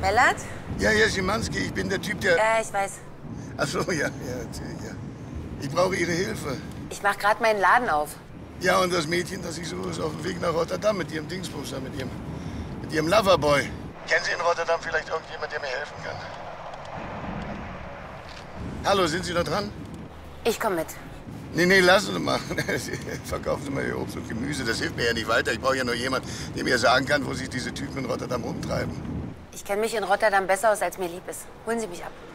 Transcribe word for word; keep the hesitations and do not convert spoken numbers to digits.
Mellert? Ja, ja, Schimanski, ich bin der Typ, der... Ja, ich weiß. Ach so, ja, ja, ja. Ich brauche Ihre Hilfe. Ich mach gerade meinen Laden auf. Ja, und das Mädchen, das ich suche, ist auf dem Weg nach Rotterdam mit ihrem Dingsbus, da, mit ihrem, mit ihrem Loverboy. Kennen Sie in Rotterdam vielleicht irgendjemand, der mir helfen kann? Hallo, sind Sie noch dran? Ich komme mit. Nee, nee, lassen Sie mal. Verkaufen Sie mal Ihr Obst und Gemüse. Das hilft mir ja nicht weiter. Ich brauche ja nur jemanden, der mir sagen kann, wo sich diese Typen in Rotterdam umtreiben. Ich kenne mich in Rotterdam besser aus, als mir lieb ist. Holen Sie mich ab.